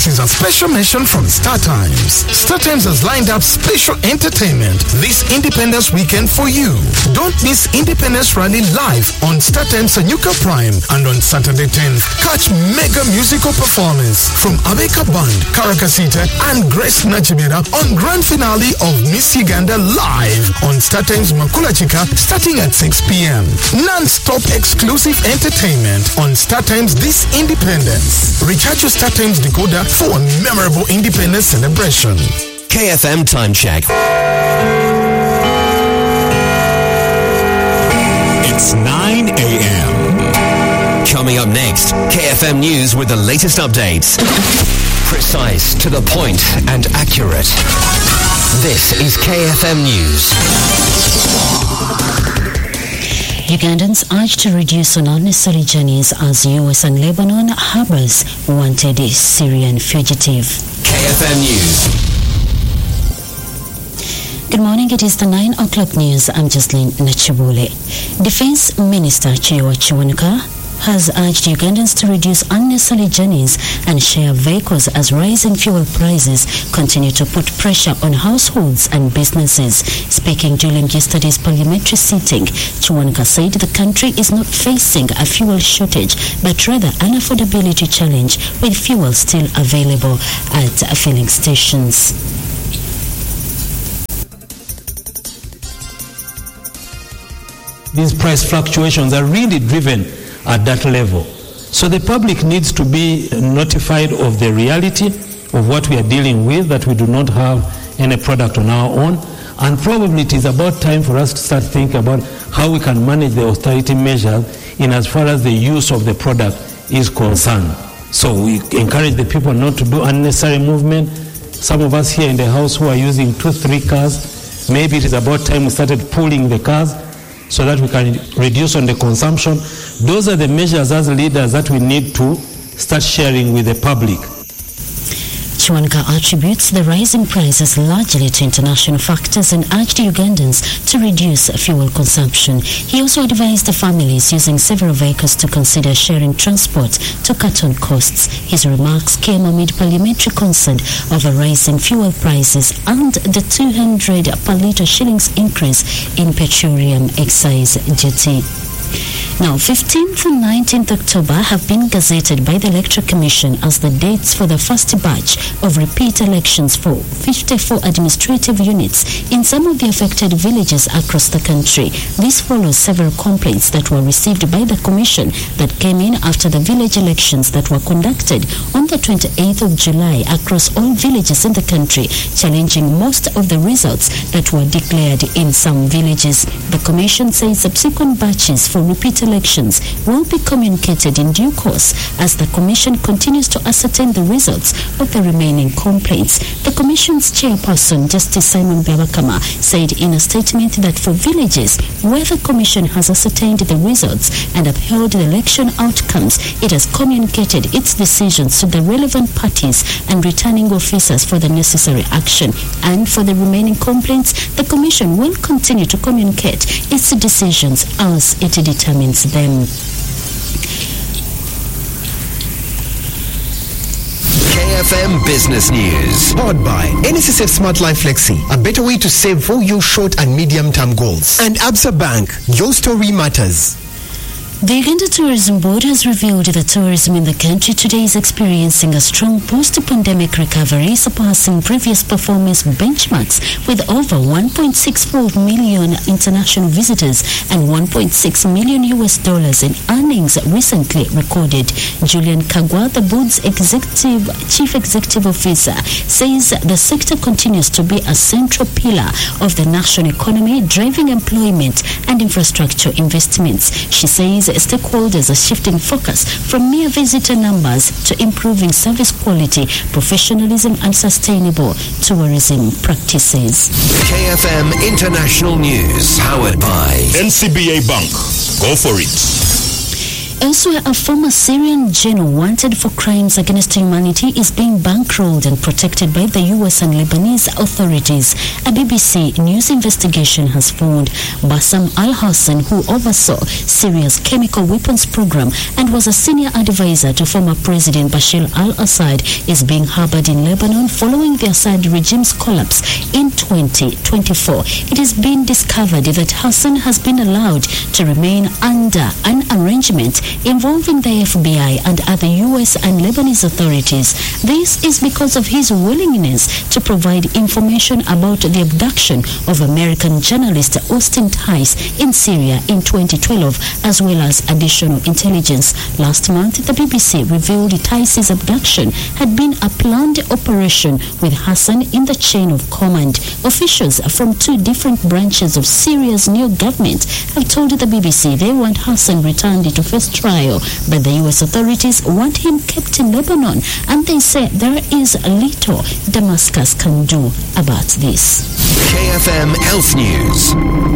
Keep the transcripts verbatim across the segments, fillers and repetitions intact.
This is a special mention from Star Times. Star Times has lined up special entertainment this Independence weekend for you. Don't miss Independence Rally live on Star Times Sanyuka Prime, and on Saturday tenth, catch mega musical performance from Abeka Band, Karakasita, and Grace Nachibera on grand finale of Miss Uganda live on Star Times Makula Chika starting at six p.m. Non-stop exclusive entertainment on Star Times this Independence. Recharge your Star Times decoder for a memorable Independence celebration. K F M Time Check. It's nine a.m. Coming up next, K F M News with the latest updates. Precise, to the point, and accurate. This is K F M News. Ugandans urged to reduce on unnecessary journeys as U S and Lebanon harbors wanted Syrian fugitive. K F M News. Good morning, it is the nine o'clock news. I'm Jocelyn Nachibule. Defense Minister Chiwa Chiwanuka has urged Ugandans to reduce unnecessary journeys and share vehicles as rising fuel prices continue to put pressure on households and businesses. Speaking during yesterday's parliamentary sitting, Chiwanuka said the country is not facing a fuel shortage, but rather an affordability challenge with fuel still available at filling stations. These price fluctuations are really driven at that level. So the public needs to be notified of the reality of what we are dealing with, that we do not have any product on our own. And probably it is about time for us to start thinking about how we can manage the austerity measures in as far as the use of the product is concerned. So we encourage the people not to do unnecessary movement. Some of us here in the house who are using two, three cars, maybe it is about time we started pooling the cars so that we can reduce on the consumption. Those are the measures as leaders that we need to start sharing with the public. Chiwanuka attributes the rising prices largely to international factors and urged Ugandans to reduce fuel consumption. He also advised the families using several vehicles to consider sharing transport to cut on costs. His remarks came amid parliamentary concern over rising fuel prices and the two hundred per litre shillings increase in petroleum excise duty. Now, fifteenth and nineteenth October have been gazetted by the Electoral Commission as the dates for the first batch of repeat elections for fifty-four administrative units in some of the affected villages across the country. This follows several complaints that were received by the Commission that came in after the village elections that were conducted on the twenty-eighth of July across all villages in the country, challenging most of the results that were declared in some villages. The Commission says subsequent batches for repeat elections will be communicated in due course as the Commission continues to ascertain the results of the remaining complaints. The Commission's chairperson, Justice Simon Byabakama, said in a statement that for villages where the Commission has ascertained the results and upheld the election outcomes, it has communicated its decisions to the relevant parties and returning officers for the necessary action. And for the remaining complaints, the Commission will continue to communicate its decisions as it determines them. K F M Business News. Powered by N S S F Smart Life Flexi, a better way to save for your short and medium-term goals. And Absa Bank, your story matters. The Uganda Tourism Board has revealed that tourism in the country today is experiencing a strong post-pandemic recovery, surpassing previous performance benchmarks with over one point six four million international visitors and one point six million U S dollars in earnings recently recorded. Julian Kagwa, the board's executive chief executive officer, says the sector continues to be a central pillar of the national economy, driving employment and infrastructure investments. She says stakeholders are shifting focus from mere visitor numbers to improving service quality, professionalism and sustainable tourism practices. K F M International News, powered by N C B A Bank. Go for it. Elsewhere, a former Syrian general wanted for crimes against humanity is being bankrolled and protected by the U S and Lebanese authorities. A B B C News investigation has found Bassam al-Hassan, who oversaw Syria's chemical weapons program and was a senior advisor to former President Bashar al-Assad, is being harbored in Lebanon following the Assad regime's collapse in twenty twenty-four. It has been discovered that Hassan has been allowed to remain under an arrangement involving the F B I and other U S and Lebanese authorities. This is because of his willingness to provide information about the abduction of American journalist Austin Tice in Syria in twenty twelve, as well as additional intelligence. Last month, the B B C revealed Tice's abduction had been a planned operation with Hassan in the chain of command. Officials from two different branches of Syria's new government have told the B B C they want Hassan returned to face trial, but the U S authorities want him kept in Lebanon, and they say there is little Damascus can do about this. K F M Health News.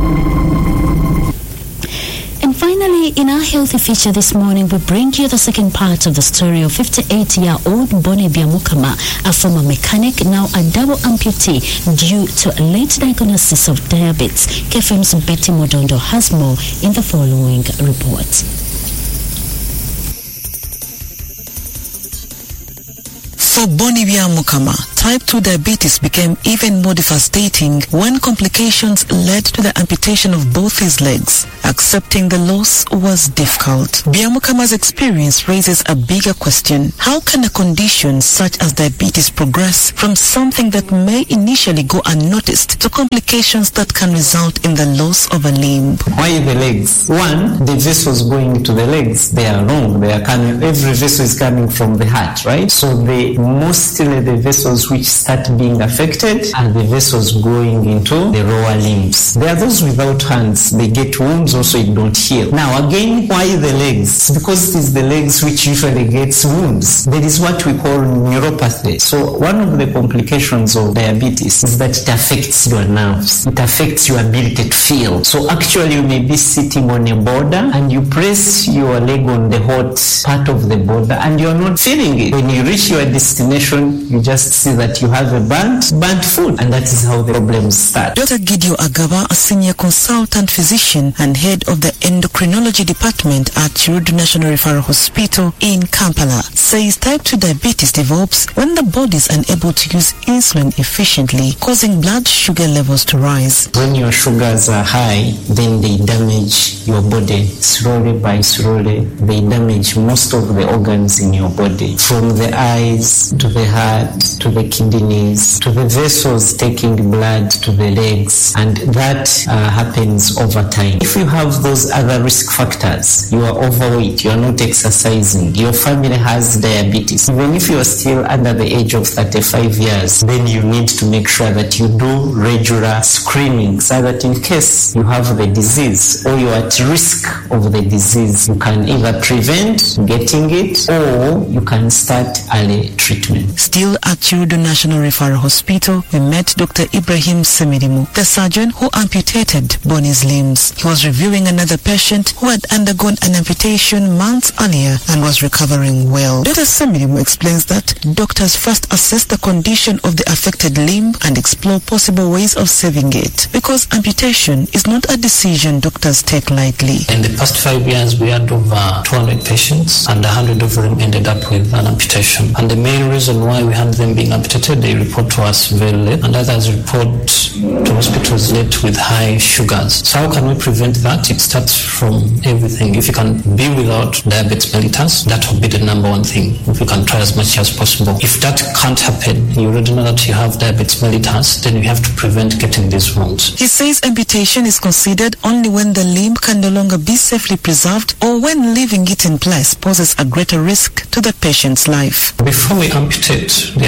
And finally, in our healthy feature this morning, we bring you the second part of the story of fifty-eight-year-old Bonnie Byamukama, a former mechanic, now a double amputee due to a late diagnosis of diabetes. K F M's Betty Modondo has more in the following report. For Bonnie Byamukama, type two diabetes became even more devastating when complications led to the amputation of both his legs. Accepting the loss was difficult. Byamukama's experience raises a bigger question. How can a condition such as diabetes progress from something that may initially go unnoticed to complications that can result in the loss of a limb? Why the legs? One, the vessels going to the legs, they are wrong. They are coming, every vessel is coming from the heart, right? So the mostly the vessels which start being affected are the vessels going into the lower limbs. There are those without hands, they get wounds, also it don't heal. Now again, why the legs? Because it is the legs which usually gets wounds. There is what we call neuropathy. So one of the complications of diabetes is that it affects your nerves. It affects your ability to feel. So actually you may be sitting on a border and you press your leg on the hot part of the border and you're not feeling it. When you reach your destination, you just see that you have a burnt, burnt foot, and that is how the problems start. Doctor Gideon Agaba, a senior consultant physician and head of the endocrinology department at Chirudu National Referral Hospital in Kampala, says type two diabetes develops when the body is unable to use insulin efficiently, causing blood sugar levels to rise. When your sugars are high, then they damage your body slowly by slowly. They damage most of the organs in your body, from the eyes to the heart to the kidneys to the vessels taking blood to the legs, and that uh, happens over time. If you have those other risk factors, you are overweight, you are not exercising, your family has diabetes, even if you are still under the age of thirty-five years, then you need to make sure that you do regular screening so that in case you have the disease or you are at risk of the disease, you can either prevent getting it or you can start early treatment. Still at Chirudu National Referral Hospital, we met Doctor Ibrahim Semirimu, the surgeon who amputated Bonnie's limbs. He was reviewing another patient who had undergone an amputation months earlier and was recovering well. Doctor Semirimu explains that doctors first assess the condition of the affected limb and explore possible ways of saving it, because amputation is not a decision doctors take lightly. In the past five years, we had over two hundred patients, and one hundred of them ended up with an amputation. And the main reason why we had them being amputated, they report to us very late, and others report to hospitals late with high sugars. So how can we prevent that? It starts from everything. If you can be without diabetes mellitus, that will be the number one thing. If you can try as much as possible. If that can't happen, you already know that you have diabetes mellitus, then you have to prevent getting these wounds. He says amputation is considered only when the limb can no longer be safely preserved or when leaving it in place poses a greater risk to the patient's life. Before we amputate, there are tests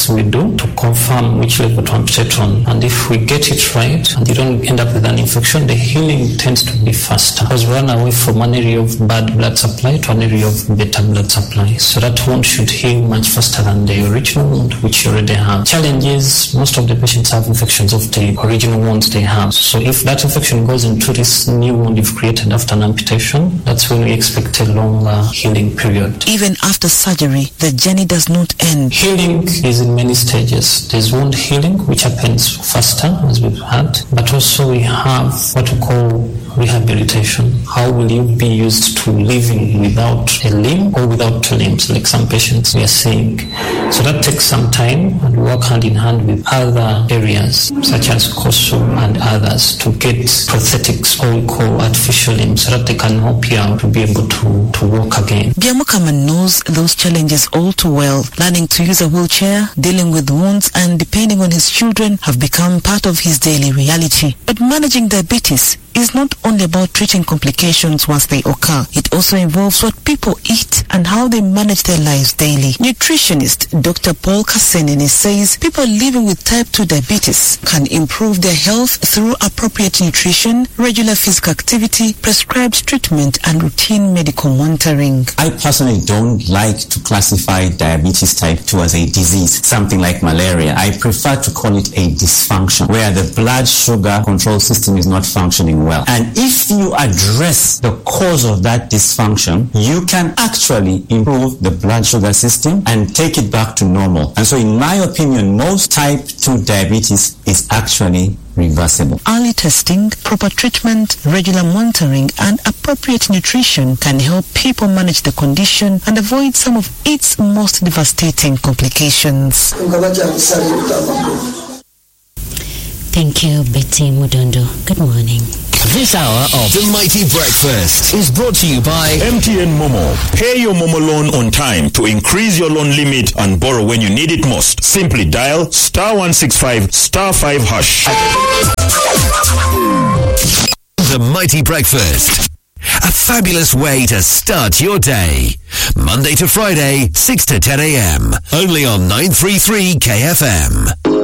tests we do to confirm which level to amputate on. And if we get it right and you don't end up with an infection, the healing tends to be faster because we run away from an area of bad blood supply to an area of better blood supply. So that wound should heal much faster than the original wound which you already have. Challenge is most of the patients have infections of the original wounds they have. So if that infection goes into this new wound you've created after an amputation, that's when we expect a longer healing period. Even after surgery, the journey does not end. Healing is in many stages. There's wound healing, which happens faster, as we've had, but also we have what we call rehabilitation. How will you be used to living without a limb or without two limbs, like some patients we are seeing? So that takes some time and work hand in hand with other areas, such as C O S U and others, to get prosthetics or we call artificial limbs so that they can help you out to be able to, to walk again. Biamukama knows those challenges all too well. Learning to use a wheelchair, dealing with wounds and depending on his children have become part of his daily reality. But managing diabetes is not only about treating complications once they occur. It also involves what people eat and how they manage their lives daily. Nutritionist Doctor Paul Kasenene says people living with type two diabetes can improve their health through appropriate nutrition, regular physical activity, prescribed treatment and routine medical monitoring. I personally don't like to classify diabetes type two as a disease, something like malaria. I prefer to call it a dysfunction where the blood sugar control system is not functioning well. And if you address the cause of that dysfunction, you can actually improve the blood sugar system and take it back to normal. And so in my opinion, most type two diabetes is actually reversible. Early testing, proper treatment, regular monitoring and appropriate nutrition can help people manage the condition and avoid some of its most devastating complications. Thank you, Betty Mudondo. Good morning. This hour of The Mighty Breakfast is brought to you by M T N Momo. Pay your Momo loan on time to increase your loan limit and borrow when you need it most. Simply dial star one six five star five hash. The Mighty Breakfast. A fabulous way to start your day. Monday to Friday, six to ten a.m. Only on nine three three K F M.